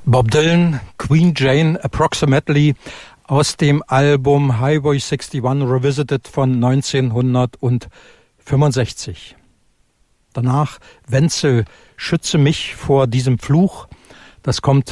Bob Dylan, Queen Jane Approximately aus dem Album Highway 61 Revisited von 1965. Danach Wenzel, Schütze mich vor diesem Fluch. Das kommt